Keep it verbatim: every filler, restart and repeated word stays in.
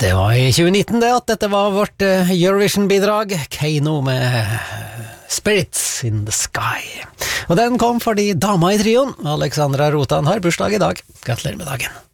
Det var i tjue nitten det at dette var vårt Eurovision-bidrag, Keiino med Spirits in the Sky. Og den kom fordi dama i trioen, Alexandra Rotan, har bursdag i dag. Gratulerer med dagen.